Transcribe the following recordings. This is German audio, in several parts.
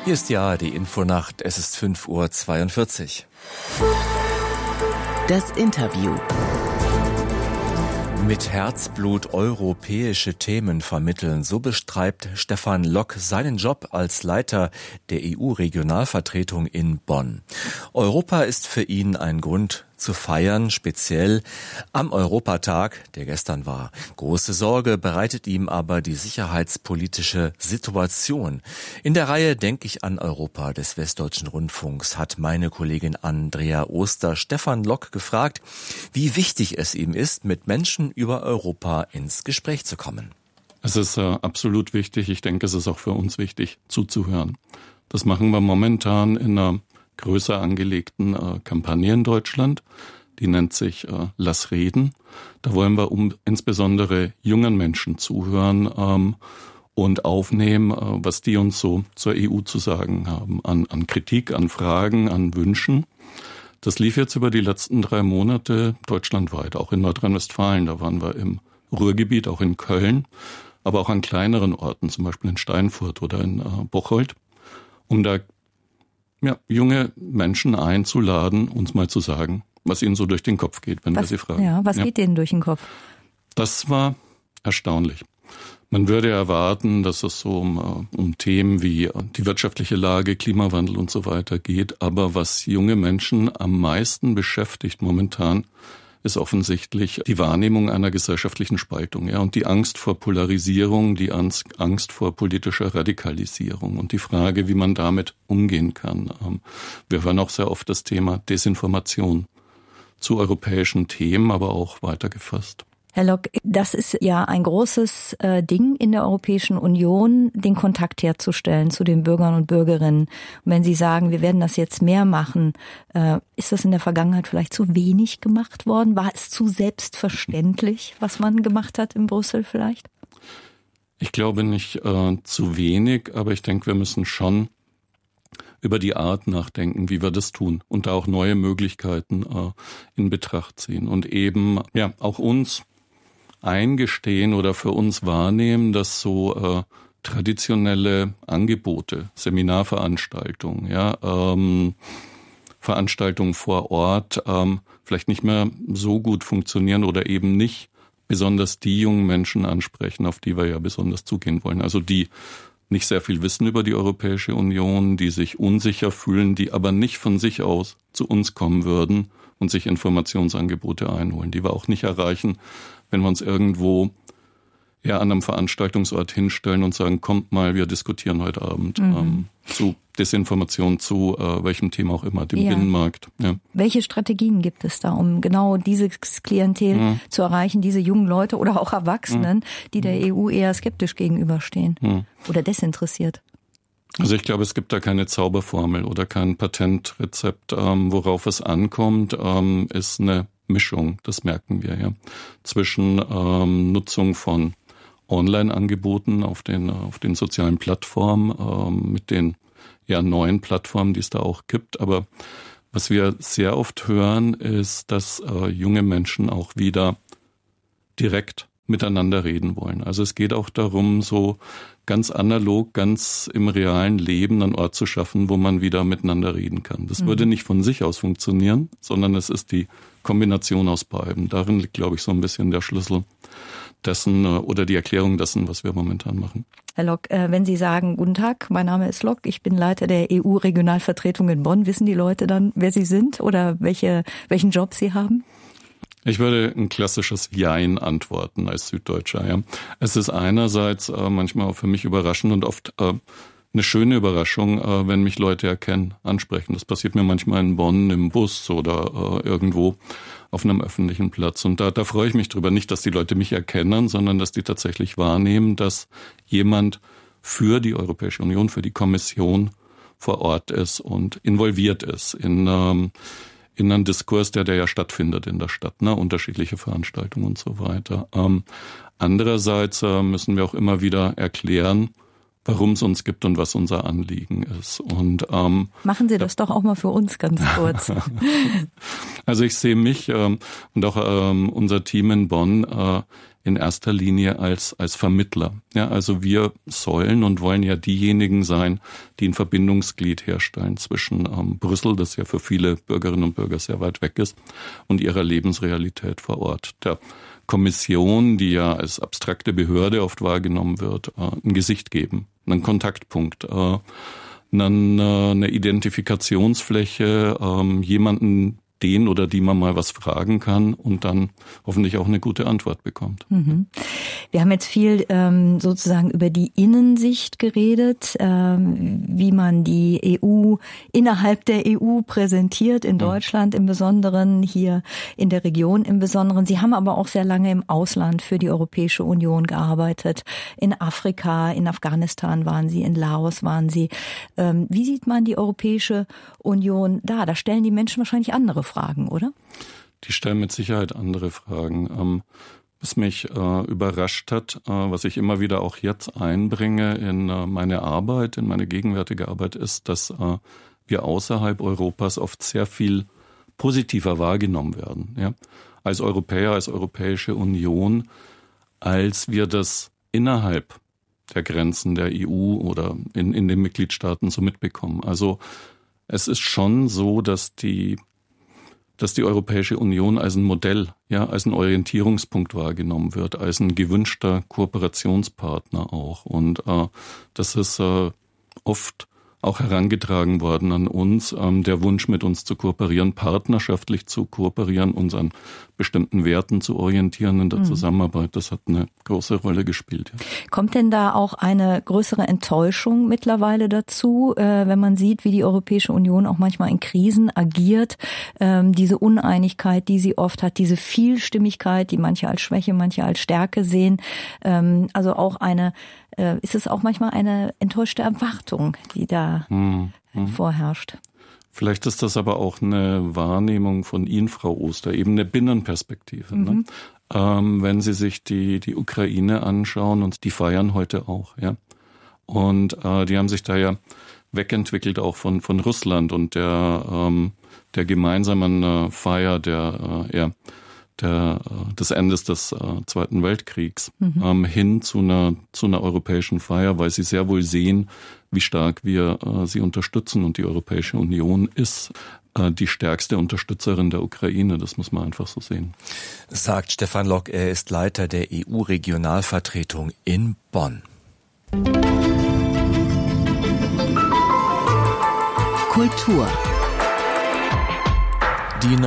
Hier ist die ARD-Infonacht, es ist 5:42 Uhr. Das Interview. Mit Herzblut europäische Themen vermitteln, so bestreibt Stefan Lock seinen Job als Leiter der EU-Regionalvertretung in Bonn. Europa ist für ihn ein Grund zu feiern, speziell am Europatag, der gestern war. Große Sorge bereitet ihm aber die sicherheitspolitische Situation. In der Reihe Denk ich an Europa des Westdeutschen Rundfunks hat meine Kollegin Andrea Oster Stefan Lock gefragt, wie wichtig es ihm ist, mit Menschen über Europa ins Gespräch zu kommen. Es ist absolut wichtig. Ich denke, es ist auch für uns wichtig, zuzuhören. Das machen wir momentan in einer größer angelegten Kampagne in Deutschland. Die nennt sich Lass reden. Da wollen wir insbesondere jungen Menschen zuhören und aufnehmen, was die uns so zur EU zu sagen haben. An Kritik, an Fragen, an Wünschen. Das lief jetzt über die letzten 3 Monate deutschlandweit, auch in Nordrhein-Westfalen. Da waren wir im Ruhrgebiet, auch in Köln, aber auch an kleineren Orten, zum Beispiel in Steinfurt oder in Bocholt, um da junge Menschen einzuladen, uns mal zu sagen, was ihnen so durch den Kopf geht, wenn wir sie fragen. Ja, was geht denen durch den Kopf? Das war erstaunlich. Man würde erwarten, dass es so um Themen wie die wirtschaftliche Lage, Klimawandel und so weiter geht. Aber was junge Menschen am meisten beschäftigt momentan, ist offensichtlich die Wahrnehmung einer gesellschaftlichen Spaltung, und die Angst vor Polarisierung, die Angst vor politischer Radikalisierung und die Frage, wie man damit umgehen kann. Wir hören auch sehr oft das Thema Desinformation zu europäischen Themen, aber auch weitergefasst. Herr Lock, das ist ja ein großes Ding in der Europäischen Union, den Kontakt herzustellen zu den Bürgern und Bürgerinnen. Und wenn Sie sagen, wir werden das jetzt mehr machen, ist das in der Vergangenheit vielleicht zu wenig gemacht worden? War es zu selbstverständlich, was man gemacht hat in Brüssel vielleicht? Ich glaube nicht zu wenig, aber ich denke, wir müssen schon über die Art nachdenken, wie wir das tun und da auch neue Möglichkeiten in Betracht ziehen und eben auch uns eingestehen oder für uns wahrnehmen, dass so traditionelle Angebote, Seminarveranstaltungen, Veranstaltungen vor Ort vielleicht nicht mehr so gut funktionieren oder eben nicht besonders die jungen Menschen ansprechen, auf die wir ja besonders zugehen wollen. Also die nicht sehr viel wissen über die Europäische Union, die sich unsicher fühlen, die aber nicht von sich aus zu uns kommen würden und sich Informationsangebote einholen, die wir auch nicht erreichen, wenn wir uns irgendwo an einem Veranstaltungsort hinstellen und sagen, kommt mal, wir diskutieren heute Abend zu Desinformation, zu welchem Thema auch immer, dem Binnenmarkt. Ja. Welche Strategien gibt es da, um genau dieses Klientel zu erreichen, diese jungen Leute oder auch Erwachsenen, die der EU eher skeptisch gegenüberstehen oder desinteressiert? Also ich glaube, es gibt da keine Zauberformel oder kein Patentrezept. Worauf es ankommt, ist eine Mischung, das merken wir zwischen Nutzung von Online-Angeboten auf den sozialen Plattformen, mit den neuen Plattformen, die es da auch gibt. Aber was wir sehr oft hören, ist, dass junge Menschen auch wieder direkt miteinander reden wollen. Also es geht auch darum, so ganz analog, ganz im realen Leben einen Ort zu schaffen, wo man wieder miteinander reden kann. Das würde nicht von sich aus funktionieren, sondern es ist die Kombination aus beiden. Darin liegt, glaube ich, so ein bisschen der Schlüssel dessen oder die Erklärung dessen, was wir momentan machen. Herr Lock, wenn Sie sagen, guten Tag, mein Name ist Lock, ich bin Leiter der EU-Regionalvertretung in Bonn, wissen die Leute dann, wer Sie sind oder welchen Job Sie haben? Ich würde ein klassisches Jein antworten als Süddeutscher. Es ist einerseits manchmal auch für mich überraschend und oft eine schöne Überraschung, wenn mich Leute erkennen, ansprechen. Das passiert mir manchmal in Bonn im Bus oder irgendwo auf einem öffentlichen Platz. Und da freue ich mich drüber. Nicht, dass die Leute mich erkennen, sondern dass die tatsächlich wahrnehmen, dass jemand für die Europäische Union, für die Kommission vor Ort ist und involviert ist in einen Diskurs, der ja stattfindet in der Stadt, unterschiedliche Veranstaltungen und so weiter. Andererseits müssen wir auch immer wieder erklären, warum es uns gibt und was unser Anliegen ist. Und machen Sie das doch auch mal für uns ganz kurz. Also ich sehe mich und auch unser Team in Bonn in erster Linie als Vermittler. Ja, also wir sollen und wollen ja diejenigen sein, die ein Verbindungsglied herstellen zwischen Brüssel, das ja für viele Bürgerinnen und Bürger sehr weit weg ist, und ihrer Lebensrealität vor Ort. Der Kommission, die ja als abstrakte Behörde oft wahrgenommen wird, ein Gesicht geben, einen Kontaktpunkt, eine Identifikationsfläche, jemanden, den oder die man mal was fragen kann und dann hoffentlich auch eine gute Antwort bekommt. Mhm. Wir haben jetzt viel sozusagen über die Innensicht geredet, wie man die EU innerhalb der EU präsentiert, in Deutschland im Besonderen, hier in der Region im Besonderen. Sie haben aber auch sehr lange im Ausland für die Europäische Union gearbeitet. In Afrika, in Afghanistan waren Sie, in Laos waren Sie. Wie sieht man die Europäische Union da? Da stellen die Menschen wahrscheinlich andere Fragen, oder? Die stellen mit Sicherheit andere Fragen. Was mich überrascht hat, was ich immer wieder auch jetzt einbringe in meine Arbeit, in meine gegenwärtige Arbeit, ist, dass wir außerhalb Europas oft sehr viel positiver wahrgenommen werden. Ja? Als Europäer, als Europäische Union, als wir das innerhalb der Grenzen der EU oder in den Mitgliedstaaten so mitbekommen. Also es ist schon so, dass die Europäische Union als ein Modell, ja, als ein Orientierungspunkt wahrgenommen wird, als ein gewünschter Kooperationspartner auch. Und das ist oft auch herangetragen worden an uns, der Wunsch, mit uns zu kooperieren, partnerschaftlich zu kooperieren, uns an bestimmten Werten zu orientieren in der Zusammenarbeit. Das hat eine große Rolle gespielt. Ja. Kommt denn da auch eine größere Enttäuschung mittlerweile dazu, wenn man sieht, wie die Europäische Union auch manchmal in Krisen agiert, diese Uneinigkeit, die sie oft hat, diese Vielstimmigkeit, die manche als Schwäche, manche als Stärke sehen, also auch ist es auch manchmal eine enttäuschte Erwartung, die da vorherrscht? Vielleicht ist das aber auch eine Wahrnehmung von Ihnen, Frau Oster, eben eine Binnenperspektive. Ne? Wenn Sie sich die Ukraine anschauen, und die feiern heute auch, ja. Und die haben sich da ja wegentwickelt auch von Russland und der gemeinsamen Feier des Endes des Zweiten Weltkriegs hin zu einer europäischen Feier, weil sie sehr wohl sehen, wie stark wir sie unterstützen. Und die Europäische Union ist die stärkste Unterstützerin der Ukraine. Das muss man einfach so sehen. Sagt Stefan Lock, er ist Leiter der EU-Regionalvertretung in Bonn. Kultur. Die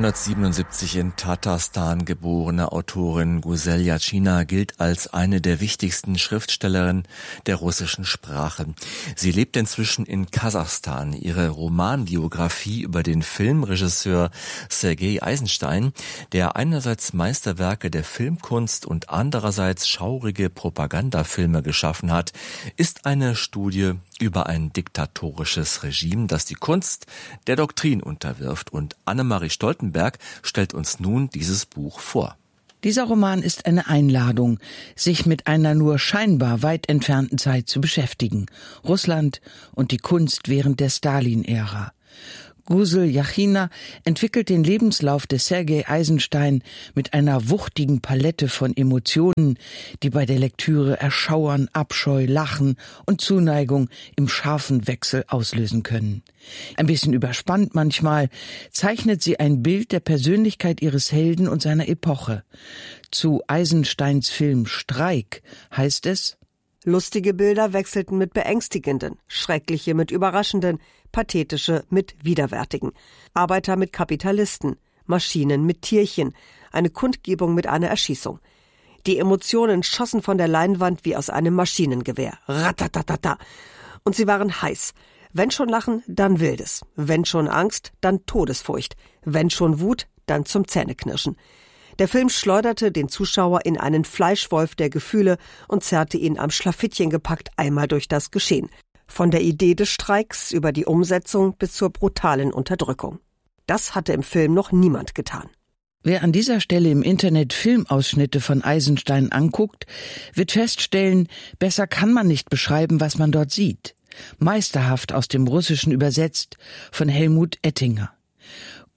1977 in Tatarstan geborene Autorin Guzel Yachina gilt als eine der wichtigsten Schriftstellerinnen der russischen Sprache. Sie lebt inzwischen in Kasachstan. Ihre Romanbiografie über den Filmregisseur Sergei Eisenstein, der einerseits Meisterwerke der Filmkunst und andererseits schaurige Propagandafilme geschaffen hat, ist eine Studie über ein diktatorisches Regime, das die Kunst der Doktrin unterwirft. Und Annemarie Stoltenberg stellt uns nun dieses Buch vor. Dieser Roman ist eine Einladung, sich mit einer nur scheinbar weit entfernten Zeit zu beschäftigen. Russland und die Kunst während der Stalin-Ära. Guzel Yachina entwickelt den Lebenslauf des Sergei Eisenstein mit einer wuchtigen Palette von Emotionen, die bei der Lektüre Erschauern, Abscheu, Lachen und Zuneigung im scharfen Wechsel auslösen können. Ein bisschen überspannt manchmal zeichnet sie ein Bild der Persönlichkeit ihres Helden und seiner Epoche. Zu Eisensteins Film Streik heißt es: Lustige Bilder wechselten mit beängstigenden, schreckliche mit überraschenden, pathetische mit widerwärtigen, Arbeiter mit Kapitalisten, Maschinen mit Tierchen, eine Kundgebung mit einer Erschießung. Die Emotionen schossen von der Leinwand wie aus einem Maschinengewehr. Ratatatata. Und sie waren heiß. Wenn schon Lachen, dann Wildes. Wenn schon Angst, dann Todesfurcht. Wenn schon Wut, dann zum Zähneknirschen. Der Film schleuderte den Zuschauer in einen Fleischwolf der Gefühle und zerrte ihn am Schlafittchen gepackt einmal durch das Geschehen. Von der Idee des Streiks über die Umsetzung bis zur brutalen Unterdrückung. Das hatte im Film noch niemand getan. Wer an dieser Stelle im Internet Filmausschnitte von Eisenstein anguckt, wird feststellen, besser kann man nicht beschreiben, was man dort sieht. Meisterhaft aus dem Russischen übersetzt von Helmut Ettinger.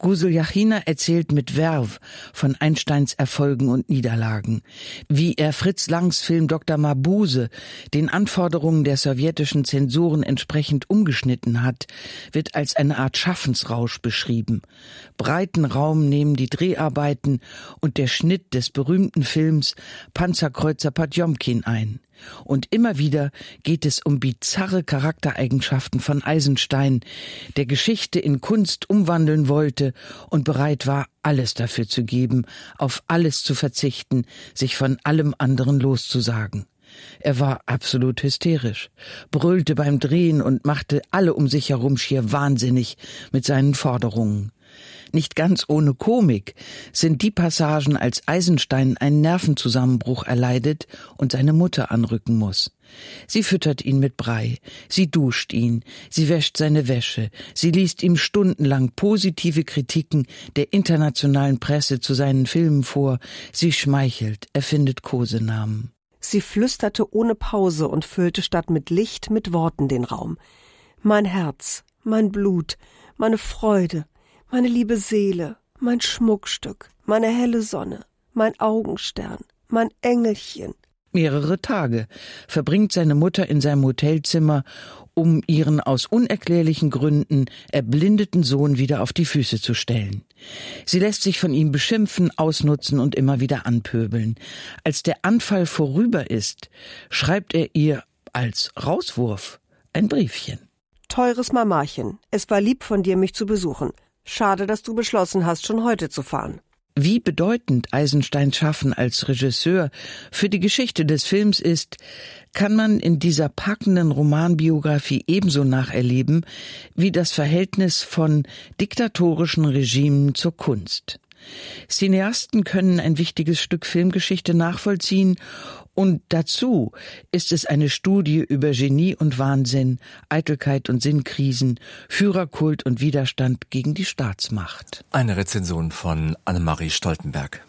Gusel Yachina erzählt mit Verve von Einsteins Erfolgen und Niederlagen. Wie er Fritz Langs Film Dr. Mabuse den Anforderungen der sowjetischen Zensuren entsprechend umgeschnitten hat, wird als eine Art Schaffensrausch beschrieben. Breiten Raum nehmen die Dreharbeiten und der Schnitt des berühmten Films Panzerkreuzer Potjomkin ein. Und immer wieder geht es um bizarre Charaktereigenschaften von Eisenstein, der Geschichte in Kunst umwandeln wollte und bereit war, alles dafür zu geben, auf alles zu verzichten, sich von allem anderen loszusagen. Er war absolut hysterisch, brüllte beim Drehen und machte alle um sich herum schier wahnsinnig mit seinen Forderungen. Nicht ganz ohne Komik sind die Passagen, als Eisenstein einen Nervenzusammenbruch erleidet und seine Mutter anrücken muss. Sie füttert ihn mit Brei, sie duscht ihn, sie wäscht seine Wäsche, sie liest ihm stundenlang positive Kritiken der internationalen Presse zu seinen Filmen vor, sie schmeichelt, erfindet Kosenamen. Sie flüsterte ohne Pause und füllte statt mit Licht mit Worten den Raum. Mein Herz, mein Blut, meine Freude, meine liebe Seele, mein Schmuckstück, meine helle Sonne, mein Augenstern, mein Engelchen. Mehrere Tage verbringt seine Mutter in seinem Hotelzimmer, um ihren aus unerklärlichen Gründen erblindeten Sohn wieder auf die Füße zu stellen. Sie lässt sich von ihm beschimpfen, ausnutzen und immer wieder anpöbeln. Als der Anfall vorüber ist, schreibt er ihr als Rauswurf ein Briefchen. Teures Mamachen, es war lieb von dir, mich zu besuchen. Schade, dass du beschlossen hast, schon heute zu fahren. Wie bedeutend Eisensteins Schaffen als Regisseur für die Geschichte des Films ist, kann man in dieser packenden Romanbiografie ebenso nacherleben wie das Verhältnis von diktatorischen Regimen zur Kunst. Cineasten können ein wichtiges Stück Filmgeschichte nachvollziehen und dazu ist es eine Studie über Genie und Wahnsinn, Eitelkeit und Sinnkrisen, Führerkult und Widerstand gegen die Staatsmacht. Eine Rezension von Annemarie Stoltenberg.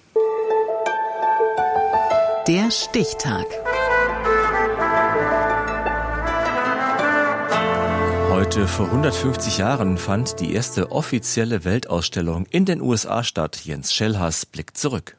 Der Stichtag. Heute vor 150 Jahren fand die erste offizielle Weltausstellung in den USA statt. Jens Schellhaas blickt zurück.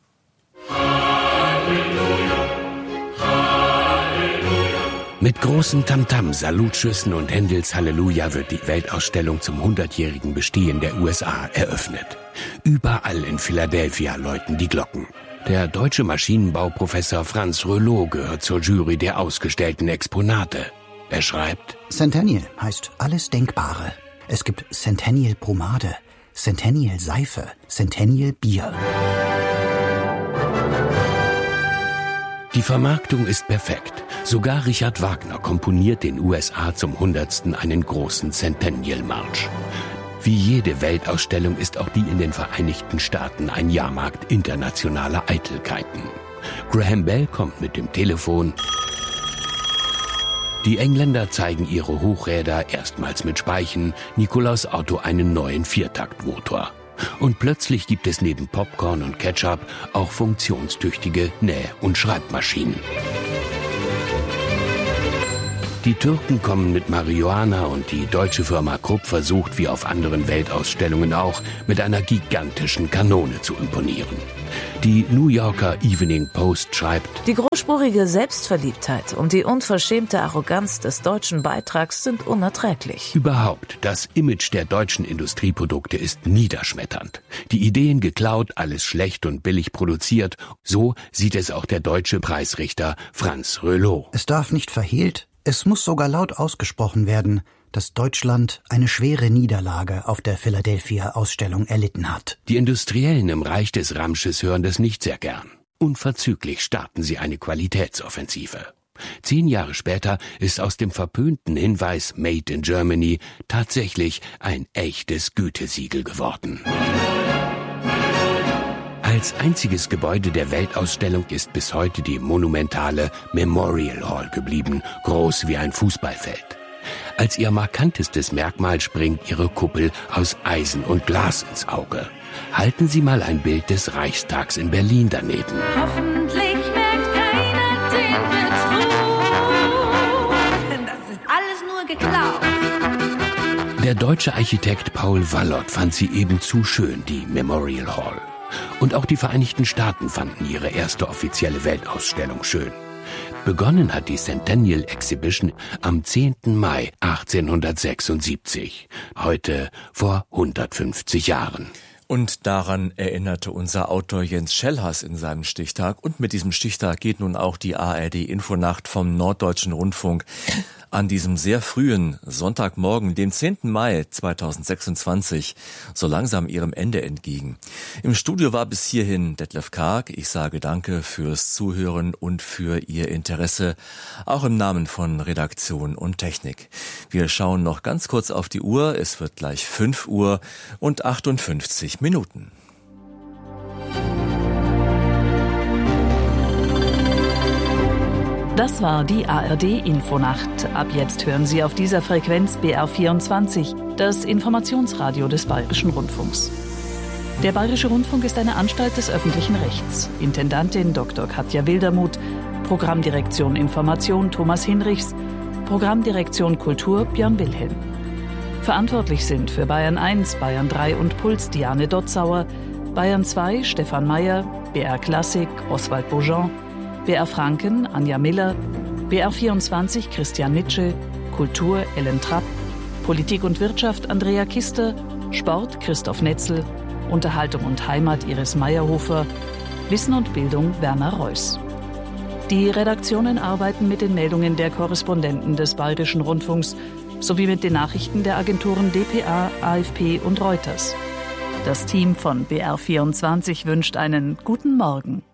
Mit großen Tamtam, Salutschüssen und Händels Halleluja wird die Weltausstellung zum 100-jährigen Bestehen der USA eröffnet. Überall in Philadelphia läuten die Glocken. Der deutsche Maschinenbauprofessor Franz Rölow gehört zur Jury der ausgestellten Exponate. Er schreibt: Centennial heißt alles Denkbare. Es gibt Centennial Pomade, Centennial Seife, Centennial Bier. Die Vermarktung ist perfekt. Sogar Richard Wagner komponiert den USA zum 100. einen großen Centennial-Marsch. Wie jede Weltausstellung ist auch die in den Vereinigten Staaten ein Jahrmarkt internationaler Eitelkeiten. Graham Bell kommt mit dem Telefon. Die Engländer zeigen ihre Hochräder erstmals mit Speichen, Nikolaus Auto einen neuen Viertaktmotor. Und plötzlich gibt es neben Popcorn und Ketchup auch funktionstüchtige Näh- und Schreibmaschinen. Die Türken kommen mit Marihuana und die deutsche Firma Krupp versucht, wie auf anderen Weltausstellungen auch, mit einer gigantischen Kanone zu imponieren. Die New Yorker Evening Post schreibt: Die großspurige Selbstverliebtheit und die unverschämte Arroganz des deutschen Beitrags sind unerträglich. Überhaupt, das Image der deutschen Industrieprodukte ist niederschmetternd. Die Ideen geklaut, alles schlecht und billig produziert. So sieht es auch der deutsche Preisrichter Franz Rölow. Es darf nicht verhehlt, es muss sogar laut ausgesprochen werden, dass Deutschland eine schwere Niederlage auf der Philadelphia-Ausstellung erlitten hat. Die Industriellen im Reich des Ramsches hören das nicht sehr gern. Unverzüglich starten sie eine Qualitätsoffensive. 10 Jahre später ist aus dem verpönten Hinweis Made in Germany tatsächlich ein echtes Gütesiegel geworden. Als einziges Gebäude der Weltausstellung ist bis heute die monumentale Memorial Hall geblieben, groß wie ein Fußballfeld. Als ihr markantestes Merkmal springt ihre Kuppel aus Eisen und Glas ins Auge. Halten Sie mal ein Bild des Reichstags in Berlin daneben. Hoffentlich merkt keiner den Betrug, denn das ist alles nur geklaut. Der deutsche Architekt Paul Wallot fand sie eben zu schön, die Memorial Hall. Und auch die Vereinigten Staaten fanden ihre erste offizielle Weltausstellung schön. Begonnen hat die Centennial Exhibition am 10. Mai 1876, heute vor 150 Jahren. Und daran erinnerte unser Autor Jens Schellhaas in seinem Stichtag. Und mit diesem Stichtag geht nun auch die ARD-Infonacht vom Norddeutschen Rundfunk an diesem sehr frühen Sonntagmorgen, den 10. Mai 2026, so langsam ihrem Ende entgegen. Im Studio war bis hierhin Detlef Karg. Ich sage danke fürs Zuhören und für Ihr Interesse, auch im Namen von Redaktion und Technik. Wir schauen noch ganz kurz auf die Uhr. Es wird gleich 5 Uhr und 58 Minuten. Das war die ARD-Infonacht. Ab jetzt hören Sie auf dieser Frequenz BR24, das Informationsradio des Bayerischen Rundfunks. Der Bayerische Rundfunk ist eine Anstalt des öffentlichen Rechts. Intendantin Dr. Katja Wildermuth, Programmdirektion Information Thomas Hinrichs, Programmdirektion Kultur Björn Wilhelm. Verantwortlich sind für Bayern 1, Bayern 3 und Puls Diane Dotzauer, Bayern 2 Stefan Mayer, BR Klassik Oswald Beaujean, BR Franken Anja Miller, BR 24 Christian Nitsche, Kultur Ellen Trapp, Politik und Wirtschaft Andrea Kister, Sport Christoph Netzel, Unterhaltung und Heimat Iris Meyerhofer, Wissen und Bildung Werner Reuss. Die Redaktionen arbeiten mit den Meldungen der Korrespondenten des Bayerischen Rundfunks sowie mit den Nachrichten der Agenturen dpa, AFP und Reuters. Das Team von BR24 wünscht einen guten Morgen.